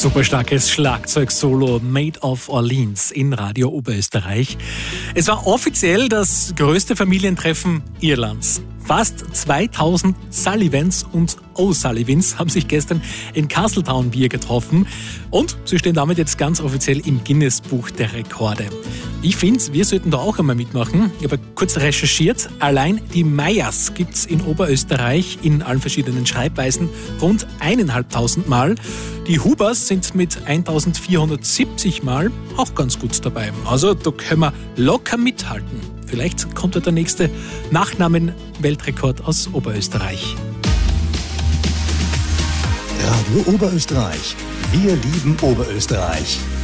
Super starkes Schlagzeug-Solo Made of Orleans in Radio Oberösterreich. Es war offiziell das größte Familientreffen Irlands. Fast 2000 Sullivans und O'Sullivans haben sich gestern in Castletown Bier getroffen und sie stehen damit jetzt ganz offiziell im Guinness-Buch der Rekorde. Ich finde, wir sollten da auch einmal mitmachen. Ich habe kurz recherchiert. Allein die Meyers gibt es in Oberösterreich in allen verschiedenen Schreibweisen rund 1500 Mal. Die Hubers sind mit 1470 Mal auch ganz gut dabei. Also da können wir locker mithalten. Vielleicht kommt ja der nächste Nachnamen-Weltrekord aus Oberösterreich. Radio Oberösterreich. Wir lieben Oberösterreich.